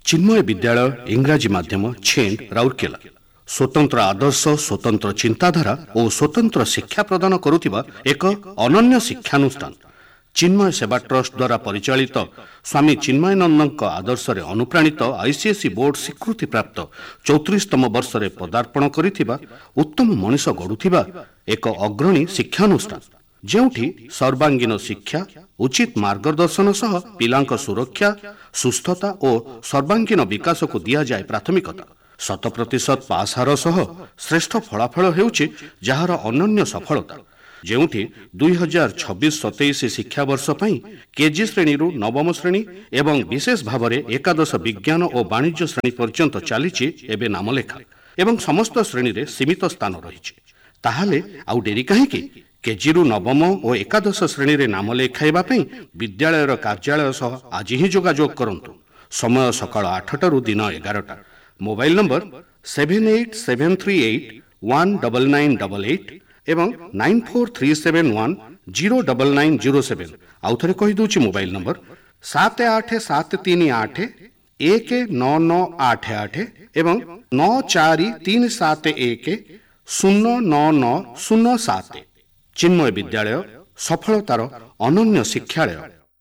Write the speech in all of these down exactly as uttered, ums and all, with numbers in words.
चिन्मय विद्यालय इंग्राजी माध्यम छेंड राउरकेला स्वतंत्र आदर्श स्वतंत्र चिंताधारा और स्वतंत्र शिक्षा प्रदान करुथिबा एक अनन्य शिक्षानुष्ठान चिन्मय सेवा ट्रस्ट द्वारा परिचालित स्वामी चिन्मयानंद आदर्श रे अनुप्राणित आईसीएसई बोर्ड स्वीकृति प्राप्त चौतीसतम वर्ष रे पदार्पण करिथिबा उत्तम मनीष गढ़ुथिबा एक अग्रणी शिक्षानुष्ठान जेउठी सर्वांगीन शिक्षा उचित मार्गदर्शन सह पिलांक सुरक्षा सुस्थता और सर्वांगीन विकास को दिया जाए प्राथमिकता शत प्रतिशत पास हार सह श्रेष्ठ फलाफल हेउछि जहार अनन्य सफलता जेउठी दुई हजार छब्बीस सतैश शिक्षा वर्ष पई केजी श्रेणी रु नवम श्रेणी एवं विशेष भाव में एकादश विज्ञान और वाणिज्य श्रेणी पर्यंत चलीछि एबे नामलेखा एवं समस्त श्रेणी रे सीमित स्थान रहिछि ताहाले आउ डेरी काहेकि केजी रु नवम और एकादश श्रेणी रे नाम लेखाइबा पई विद्यालयर कार्यालय सह आज ही जोगाजोग करंतु समय सकाळ आठटा रु दिन एगारटा mobile number seven eight seven three eight one double nine double eight एवं nine four three seven one zero double nine zero seven आउ थरे कहि दोछि मोबाइल नंबर सात आठ सात तीन आठ एक नौ नौ आठ आठ एवं नौ चार तीन सात एक शून्य नौ नौ शून्य सात चिन्मय विद्यालय सफलतार अनन्य शिक्षालय।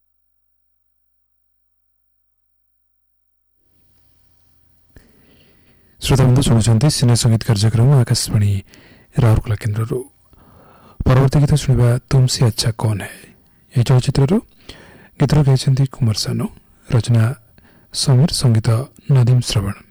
श्रोताबंधु शुणुंट सिने संगीत कार्यक्रम आकाशवाणी राउरकेला केन्द्र परवर्ती गीत शुणा तुमसे अच्छा कौन है यह चलचित्र गीत गाई कुमार सानू रचना समीर संगीत नदीम श्रवण।